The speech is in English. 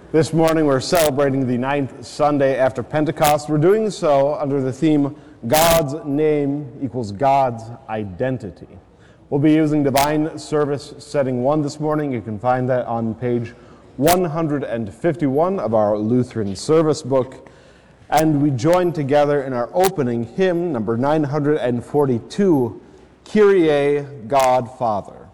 This morning we're celebrating the 9th Sunday after Pentecost. We're doing so under the theme, God's name equals God's identity. We'll be using Divine Service Setting 1 this morning. You can find that on page 151 of our Lutheran Service Book. And we join together in our opening hymn, number 942, Kyrie, God Father.